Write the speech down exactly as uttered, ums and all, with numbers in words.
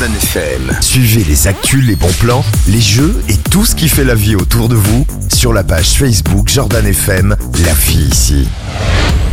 Jordan F M. Suivez les actus, les bons plans, les jeux et tout ce qui fait la vie autour de vous sur la page Facebook Jordan F M, la vie ici.